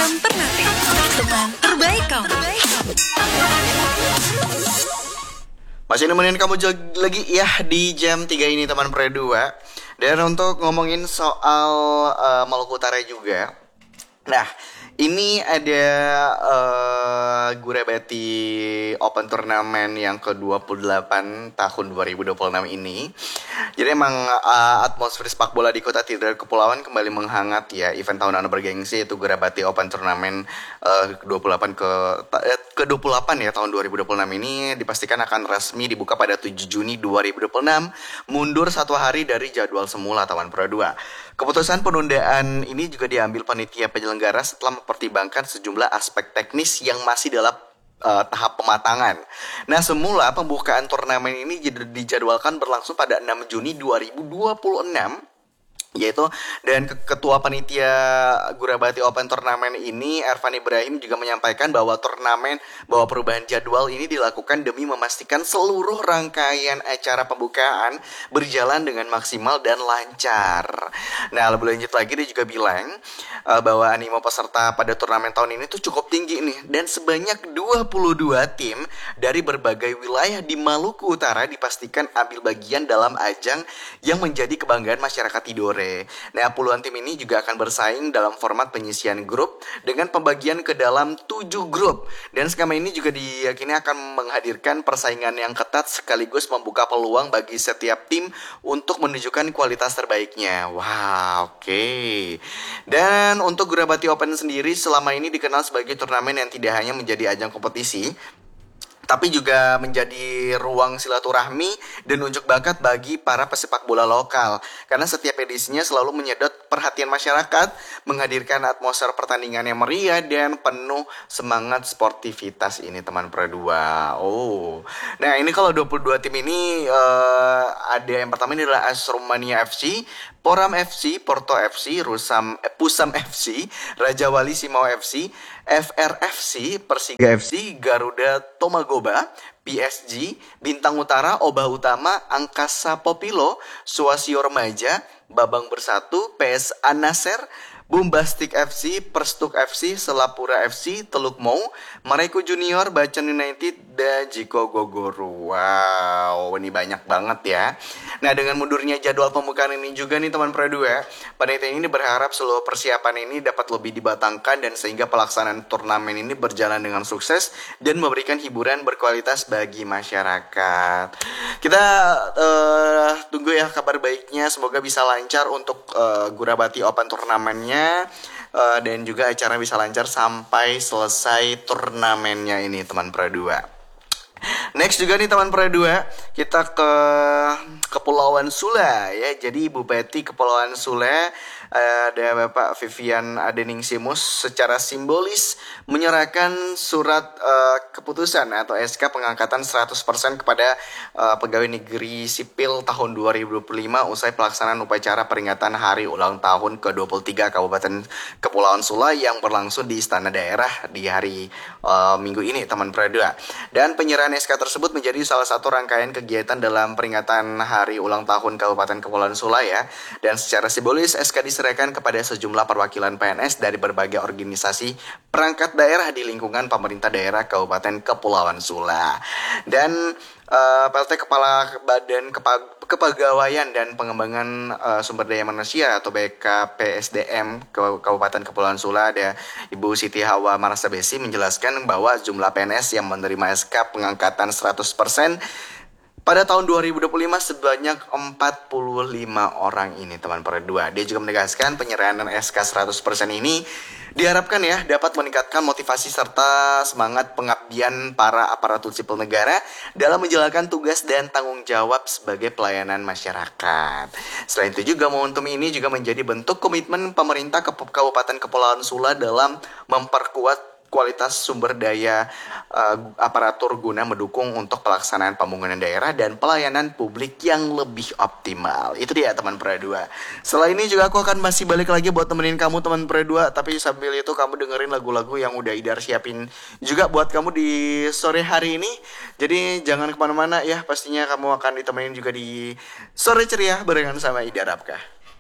Jam Ternate, teman terbaik kamu. Masih nemenin kamu lagi ya di jam 3 ini teman Pre 2. Dan untuk ngomongin soal Maluku Utara juga. Nah, ini ada Gurabati Open Turnamen yang ke-28 tahun 2026 ini. Jadi emang atmosfer sepak bola di Kota Tidar Kepulauan kembali menghangat ya. Event tahunan bergengsi itu Gurabati Open Turnamen ke-28 ya tahun 2026 ini dipastikan akan resmi dibuka pada 7 Juni 2026, mundur 1 hari dari jadwal semula Taman Pro 2. Keputusan penundaan ini juga diambil panitia penyelenggara setelah mempertimbangkan sejumlah aspek teknis yang masih dalam tahap pematangan. Nah, semula pembukaan turnamen ini dijadwalkan berlangsung pada 6 Juni 2026. Yaitu dan ketua panitia Gurabati Open Turnamen ini Ervan Ibrahim juga menyampaikan bahwa perubahan jadwal ini dilakukan demi memastikan seluruh rangkaian acara pembukaan berjalan dengan maksimal dan lancar. Nah, lebih lanjut lagi dia juga bilang bahwa animo peserta pada turnamen tahun ini tuh cukup tinggi nih, dan sebanyak 22 tim dari berbagai wilayah di Maluku Utara dipastikan ambil bagian dalam ajang yang menjadi kebanggaan masyarakat Tidore. Nah, puluhan tim ini juga akan bersaing dalam format penyisian grup dengan pembagian ke dalam 7 grup. Dan skema ini juga diyakini akan menghadirkan persaingan yang ketat sekaligus membuka peluang bagi setiap tim untuk menunjukkan kualitas terbaiknya. Wah, oke. Dan untuk Gurabati Open sendiri selama ini dikenal sebagai turnamen yang tidak hanya menjadi ajang kompetisi, tapi juga menjadi ruang silaturahmi dan unjuk bakat bagi para pesepak bola lokal. Karena setiap edisinya selalu menyedot perhatian masyarakat, menghadirkan atmosfer pertandingan yang meriah dan penuh semangat sportivitas ini teman Pro 2. Oh. Nah, ini kalau 22 tim ini ada yang pertama ini adalah AS Romania FC, Poram FC, Porto FC, Pusam FC, Raja Wali Simau FC, FRFC, Persiga FC, Garuda Tomagoba, PSG, Bintang Utara, Obah Utama, Angkasa Popilo, Suasio Remaja, Babang Bersatu, PS Anaser, Bombastic FC, Perstuk FC, Selapura FC, Teluk Mau, Mareko Junior, Bacan United, dan Jiko Gogoro. Wow, ini banyak banget ya. Nah, dengan mundurnya jadwal pembukaan ini juga nih teman Pro 2, panitia ini berharap seluruh persiapan ini dapat lebih dibatangkan dan sehingga pelaksanaan turnamen ini berjalan dengan sukses dan memberikan hiburan berkualitas bagi masyarakat. Kita tunggu ya kabar baiknya, semoga bisa lancar untuk Gurabati Open turnamennya. Dan juga acara bisa lancar sampai selesai turnamennya ini teman Pro 2. Next juga nih teman Pro 2, kita ke Kepulauan Sula ya. Jadi Bupati Kepulauan Sula ada Bapak Vivian Adeningsimus secara simbolis menyerahkan surat keputusan atau SK pengangkatan 100% kepada pegawai negeri sipil tahun 2025 usai pelaksanaan upacara peringatan hari ulang tahun ke-23 Kabupaten Kepulauan Sula yang berlangsung di Istana Daerah di hari Minggu ini teman Pro 2. Dan penyerahan SK tersebut menjadi salah satu rangkaian kegiatan dalam peringatan hari ulang tahun Kabupaten Kepulauan Sula ya. Dan secara simbolis SK diserahkan kepada sejumlah perwakilan PNS dari berbagai organisasi perangkat daerah di lingkungan pemerintah daerah Kabupaten Kepulauan Sula. Dan PLT Kepala Badan Kepegawaian dan Pengembangan Sumber Daya Manusia atau BKPSDM Kabupaten Kepulauan Sula ada Ibu Siti Hawa Marasabesi menjelaskan bahwa jumlah PNS yang menerima SK pengangkatan 100% pada tahun 2025 sebanyak 45 orang ini teman Pro 2. Dia juga menegaskan penyerahan SK 100% ini diharapkan ya dapat meningkatkan motivasi serta semangat pengabdian para aparatur sipil negara dalam menjalankan tugas dan tanggung jawab sebagai pelayanan masyarakat. Selain itu juga momentum ini juga menjadi bentuk komitmen pemerintah Kabupaten Kepulauan Sula dalam memperkuat kualitas sumber daya aparatur guna mendukung untuk pelaksanaan pembangunan daerah dan pelayanan publik yang lebih optimal. Itu dia teman Pro 2. Setelah ini juga aku akan masih balik lagi buat temenin kamu teman Pro 2, tapi sambil itu kamu dengerin lagu-lagu yang udah Idar siapin juga buat kamu di sore hari ini. Jadi jangan kemana-mana ya, pastinya kamu akan ditemenin juga di sore ceria barengan sama Idar Apkah.